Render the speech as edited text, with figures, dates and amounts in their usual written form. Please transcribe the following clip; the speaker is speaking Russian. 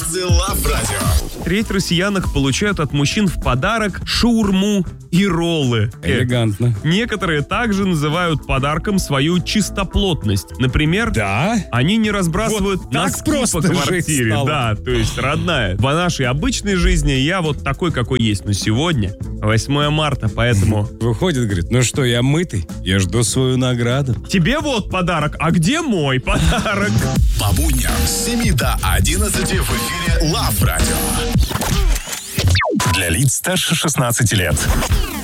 Звезды Лав Радио. Треть россиянок получают от мужчин в подарок шаурму и роллы. Элегантно. Некоторые также называют подарком свою чистоплотность. Например, Да? они не разбрасывают Вот так носки просто по жить квартире. стало. Да, то есть, родная, в нашей обычной жизни я вот такой, какой есть. Но сегодня 8 марта, поэтому Выходит, говорит, ну что, я мытый, я жду свою награду. тебе вот подарок, а где мой подарок? По будням с 7 до 11 в эфире Лав Радио. Для лиц старше 16 лет.